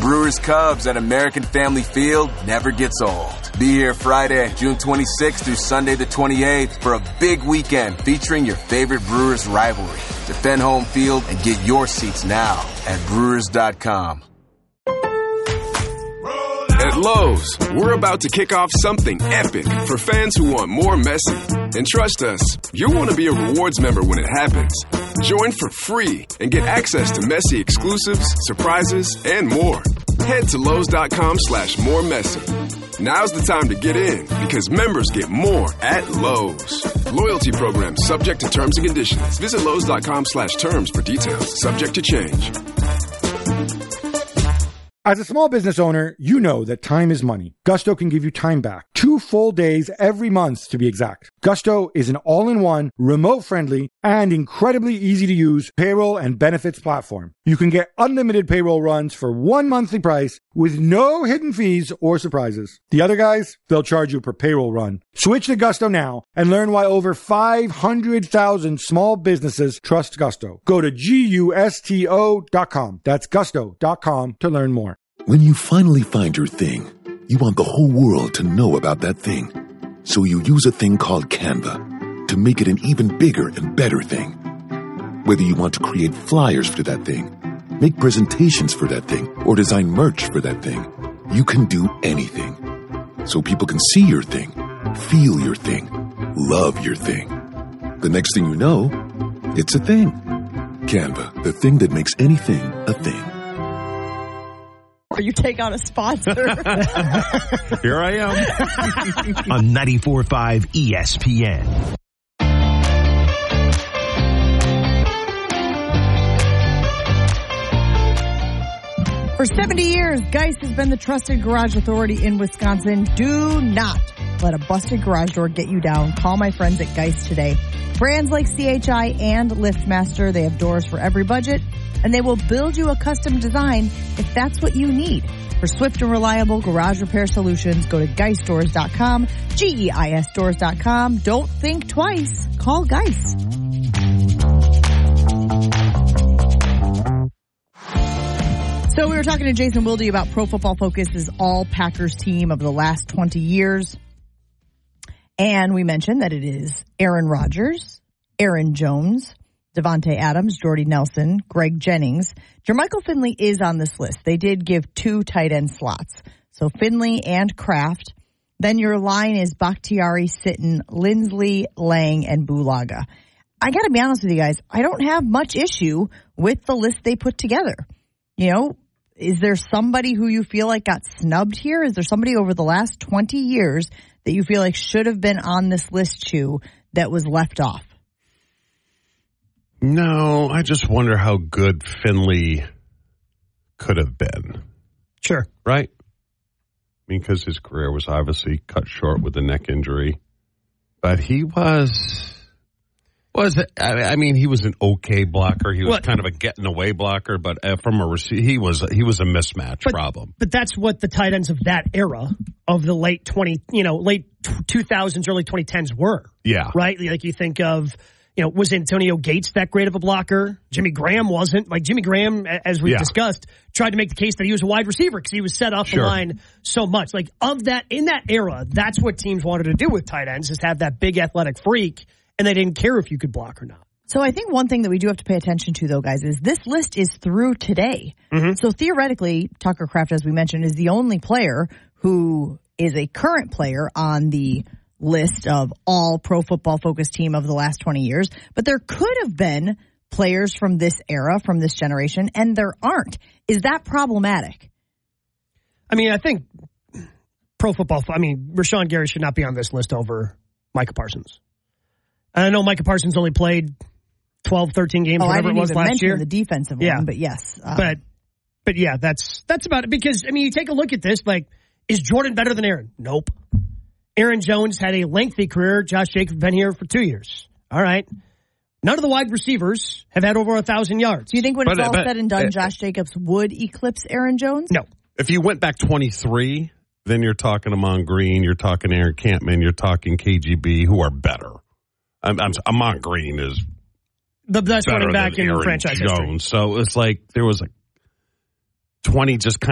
Brewers Cubs at American Family Field never gets old. Be here Friday, June 26th through Sunday the 28th for a big weekend featuring your favorite Brewers rivalry. Defend home field and get your seats now at Brewers.com. At Lowe's, we're about to kick off something epic for fans who want more Messi. And trust us, you'll want to be a rewards member when it happens. Join for free and get access to Messi exclusives, surprises, and more. Head to Lowe's.com/more-Messi. Now's the time to get in because members get more at Lowe's. Loyalty program subject to terms and conditions. Visit Lowe's.com/terms for details. Subject to change. As a small business owner, you know that time is money. Gusto can give you time back. 2 full days every month to be exact. Gusto is an all-in-one, remote-friendly, and incredibly easy-to-use payroll and benefits platform. You can get unlimited payroll runs for one monthly price with no hidden fees or surprises. The other guys, they'll charge you per payroll run. Switch to Gusto now and learn why over 500,000 small businesses trust Gusto. Go to GUSTO.com. That's Gusto.com to learn more. When you finally find your thing, you want the whole world to know about that thing. So you use a thing called Canva to make it an even bigger and better thing. Whether you want to create flyers for that thing, make presentations for that thing, or design merch for that thing, you can do anything. So people can see your thing, feel your thing, love your thing. The next thing you know, it's a thing. Canva, the thing that makes anything a thing. Or you take out a sponsor. Here I am. On 94.5 ESPN. For 70 years, Geist has been the trusted garage authority in Wisconsin. Do not let a busted garage door get you down. Call my friends at Geist today. Brands like CHI and LiftMaster, they have doors for every budget, and they will build you a custom design if that's what you need. For swift and reliable garage repair solutions, go to GeistDoors.com, GEISDoors.com. Don't think twice. Call Geist. So we were talking to Jason Wilde about Pro Football Focus's all-Packers team of the last 20 years. And we mentioned that it is Aaron Rodgers, Aaron Jones, Devontae Adams, Jordy Nelson, Greg Jennings. Jermichael Finley is on this list. They did give 2 tight end slots. So Finley and Kraft. Then your line is Bakhtiari, Sitton, Lindsley, Lang, and Bulaga. I got to be honest with you guys. I don't have much issue with the list they put together. You know, is there somebody who you feel like got snubbed here? Is there somebody over the last 20 years that you feel like should have been on this list too that was left off? No, I just wonder how good Finley could have been. Sure. Right? I mean, because his career was obviously cut short with a neck injury. But he was I mean, he was an okay blocker. He was kind of a getting away blocker, but from a receiver, he was a mismatch problem. But that's what the tight ends of that era of the late 2000s, early 2010s were. Yeah. Right? Like you think of, was Antonio Gates that great of a blocker? Jimmy Graham wasn't. Like Jimmy Graham, as we've discussed, tried to make the case that he was a wide receiver because he was set off the line so much. Like in that era, that's what teams wanted to do with tight ends, is have that big athletic freak. And they didn't care if you could block or not. So I think one thing that we do have to pay attention to, though, guys, is this list is through today. Mm-hmm. So theoretically, Tucker Kraft, as we mentioned, is the only player who is a current player on the list of all Pro Football Focus team of the last 20 years. But there could have been players from this era, from this generation, and there aren't. Is that problematic? I mean, I think Rashawn Gary should not be on this list over Micah Parsons. I know Micah Parsons only played 12, 13 games, whatever it was last year. The defensive one, but yes. But yeah, that's about it. Because, I mean, you take a look at this, like, is Jordan better than Aaron? Nope. Aaron Jones had a lengthy career. Josh Jacobs been here for 2 years. All right. None of the wide receivers have had over 1,000 yards. Do you think when it's all said and done, Josh Jacobs would eclipse Aaron Jones? No. If you went back 23, then you're talking Amon Green, you're talking Aaron Campman, you're talking KGB, who are better. Amon Green is the best running back in Aaron franchise Jones. history. So it's like there was 20 just kind